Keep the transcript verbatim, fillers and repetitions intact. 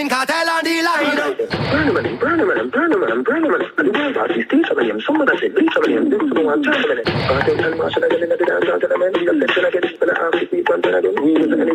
Cartel on the line. Burnaman, Burnaman, Burnaman, Burnaman. And the world artist, these are them. Some of them say, these are them. This is the one. Cartel and Marshall again in the dance. Cartel and the dance. Cartel and the dance.